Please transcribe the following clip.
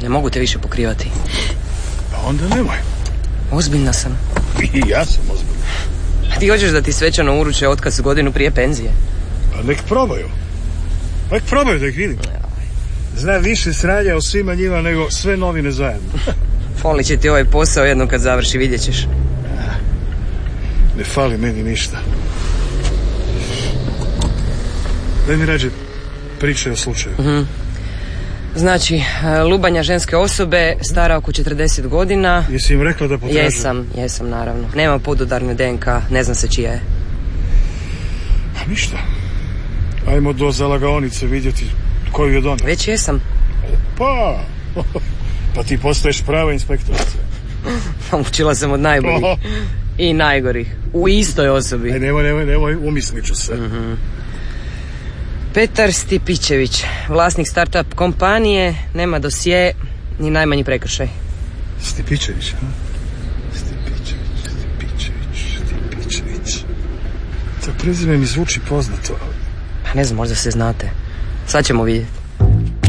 Ne mogu te više pokrivati. Pa onda nemoj. Ozbiljna sam. I ja sam ozbiljna. A ti hoćeš da ti svečano uruče otkaz godinu prije penzije? Pa nek probaju. Nek probaju da ih vidim. Zna više sranja o svima njima nego sve novine zajedno. Fali će ti ovaj posao jednom kad završi, vidjet ćeš. Ne fali meni ništa. Daj mi rađe priče o slučaju. Znači, lubanja ženske osobe, stara oko 40 godina. Jesi im rekla da potražuju? Jesam, naravno. Nema podudarne DNK, ne zna se čija je. A ništa. Ajmo do zalagaonice vidjeti koju je donio. Već jesam. Pa ti postaješ prava inspektorica. Učila sam od najboljih i najgorih. U istoj osobi. Nemoj, umislit ću se. Petar Stipičević, vlasnik startup kompanije, nema dosje, ni najmanji prekršaj. Stipičević, ha? Stipičević. To prezime mi zvuči poznato. Pa ne znam, možda se znate. Sad ćemo vidjeti.